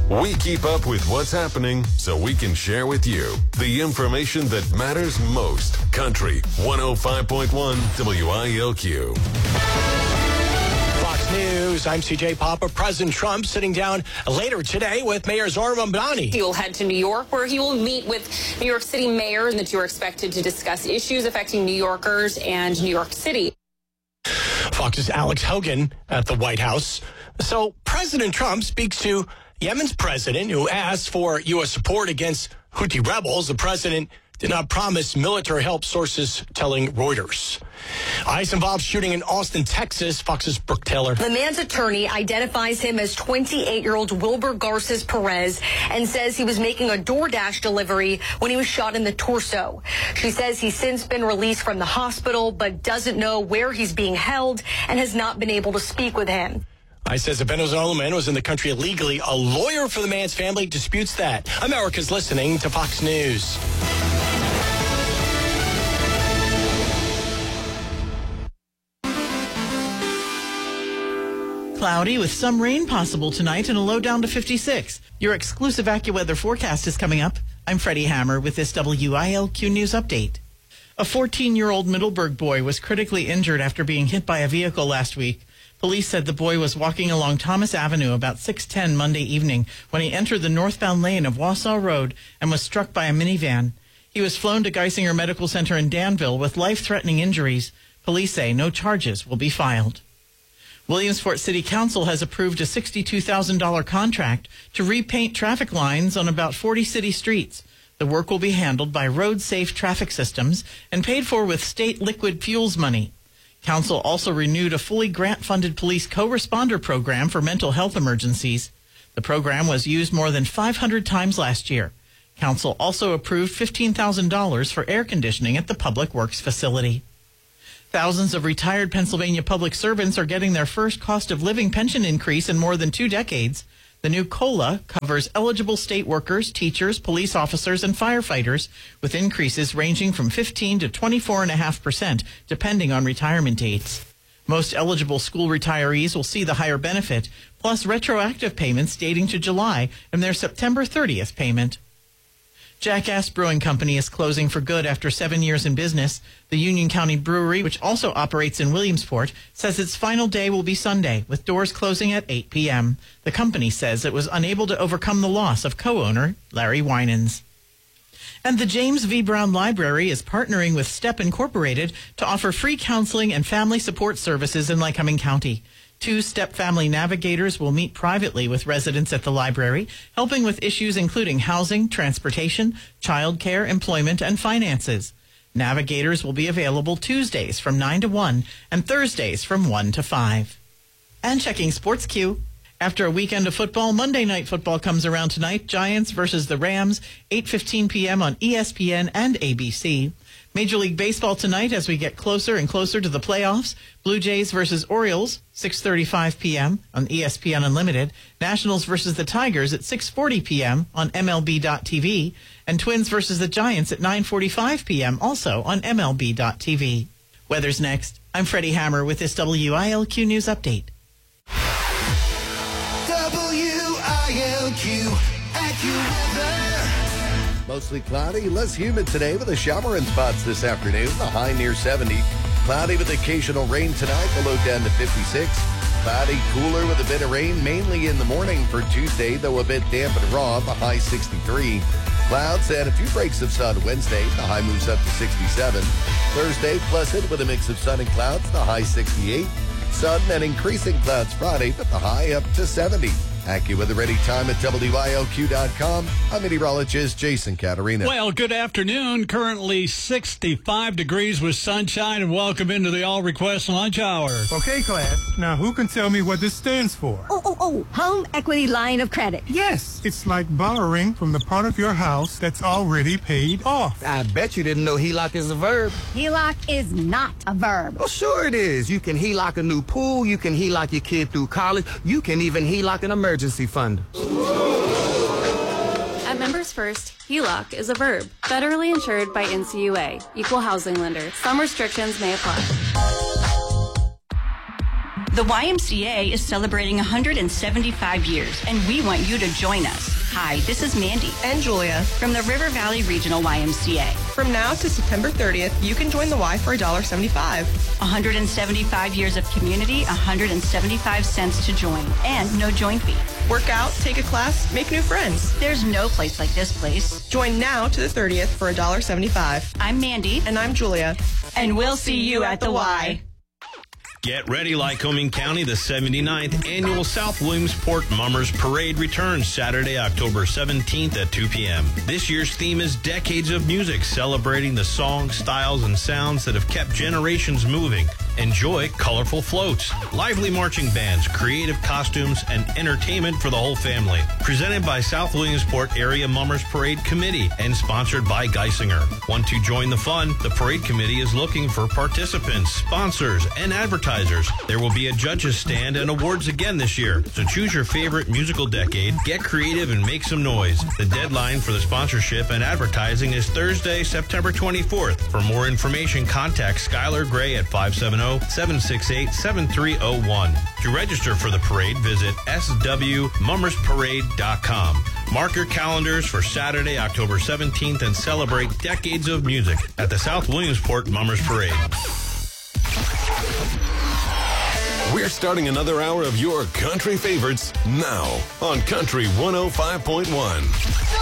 We keep up with what's happening so we can share with you the information that matters most. Country 105.1 WILQ. Fox News, I'm CJ Papa. President Trump sitting down later today with Mayor Zohran Mamdani. He will head to New York, where he will meet with New York City mayors, and the two are expected to discuss issues affecting New Yorkers and New York City. Fox's Alex Hogan at the White House. So President Trump speaks to Yemen's president, who asked for U.S. support against Houthi rebels. The president did not promise military help, sources telling Reuters. ICE-involved shooting in Austin, Texas. Fox's Brooke Taylor. The man's attorney identifies him as 28-year-old Wilbur Garces Perez and says he was making a DoorDash delivery when he was shot in the torso. She says he's since been released from the hospital, but doesn't know where he's being held and has not been able to speak with him. ICE says a Venezuelan man was in the country illegally. A lawyer for the man's family disputes that. America's listening to Fox News. Cloudy with some rain possible tonight and a low down to 56. Your exclusive AccuWeather forecast is coming up. I'm Freddie Hammer with this WILQ News Update. A 14-year-old Middleburg boy was critically injured after being hit by a vehicle last week. Police said the boy was walking along Thomas Avenue about 6:10 Monday evening when he entered the northbound lane of Wausau Road and was struck by a minivan. He was flown to Geisinger Medical Center in Danville with life-threatening injuries. Police say no charges will be filed. Williamsport City Council has approved a $62,000 contract to repaint traffic lines on about 40 city streets. The work will be handled by Road Safe Traffic Systems and paid for with state liquid fuels money. Council also renewed a fully grant-funded police co-responder program for mental health emergencies. The program was used more than 500 times last year. Council also approved $15,000 for air conditioning at the Public Works facility. Thousands of retired Pennsylvania public servants are getting their first cost of living pension increase in more than 2 decades. The new COLA covers eligible state workers, teachers, police officers, and firefighters, with increases ranging from 15 to 24.5%, depending on retirement dates. Most eligible school retirees will see the higher benefit, plus retroactive payments dating to July and their September 30th payment. Jackass Brewing Company is closing for good after 7 years in business. The Union County Brewery, which also operates in Williamsport, says its final day will be Sunday, with doors closing at 8 p.m. The company says it was unable to overcome the loss of co-owner Larry Winans. And the James V. Brown Library is partnering with STEP Incorporated to offer free counseling and family support services in Lycoming County. 2 STEP family navigators will meet privately with residents at the library, helping with issues including housing, transportation, childcare, employment, and finances. Navigators will be available Tuesdays from 9 to 1 and Thursdays from 1 to 5. And checking Sports Queue. After a weekend of football, Monday Night Football comes around tonight. Giants versus the Rams, 8:15 p.m. on ESPN and ABC. Major League Baseball tonight as we get closer and closer to the playoffs. Blue Jays versus Orioles, 6:35 p.m. on ESPN Unlimited. Nationals versus the Tigers at 6:40 p.m. on MLB.TV. And Twins versus the Giants at 9:45 p.m. also on MLB.TV. Weather's next. I'm Freddie Hammer with this WILQ News Update. WILQ AccuWeather. Mostly cloudy, less humid today with a shower in spots this afternoon. The high near 70. Cloudy with occasional rain tonight, the low down to 56. Cloudy, cooler with a bit of rain, mainly in the morning for Tuesday, though a bit damp and raw, the high 63. Clouds and a few breaks of sun Wednesday, the high moves up to 67. Thursday, pleasant with a mix of sun and clouds, the high 68. Sun and increasing clouds Friday, but the high up to 70. AccuWeather ready time at WILQ.com. I'm meteorologist Jason Caterina. Well, good afternoon. Currently 65 degrees with sunshine, and welcome into the All Request Lunch Hour. Okay, class. Now, who can tell me what this stands for? Home Equity Line of Credit. Yes, it's like borrowing from the part of your house that's already paid off. I bet you didn't know HELOC is a verb. HELOC is not a verb. Oh, sure it is. You can HELOC a new pool. You can HELOC your kid through college. You can even HELOC an emergency fund. At Members First, HELOC is a verb. Federally insured by NCUA. Equal housing lender. Some restrictions may apply. The YMCA is celebrating 175 years, and we want you to join us. Hi, this is Mandy and Julia from the River Valley Regional YMCA. From now to September 30th, you can join the Y for $1.75. 175 years of community, 175 cents to join, and no join fee. Work out, take a class, make new friends. There's no place like this place. Join now to the 30th for $1.75. I'm Mandy. And I'm Julia. And we'll see you at the Y. Get ready, Lycoming County. The 79th Annual South Williamsport Mummers Parade returns Saturday, October 17th at 2 p.m. This year's theme is Decades of Music, celebrating the songs, styles, and sounds that have kept generations moving. Enjoy colorful floats, lively marching bands, creative costumes, and entertainment for the whole family. Presented by South Williamsport Area Mummers Parade Committee and sponsored by Geisinger. Want to join the fun? The Parade Committee is looking for participants, sponsors, and advertisers. There will be a judges stand and awards again this year. So choose your favorite musical decade, get creative, and make some noise. The deadline for the sponsorship and advertising is Thursday, September 24th. For more information, contact Skylar Gray at 570-768-7301. To register for the parade, visit swmummersparade.com. Mark your calendars for Saturday, October 17th and celebrate decades of music at the South Williamsport Mummers Parade. We're starting another hour of your country favorites now on Country 105.1.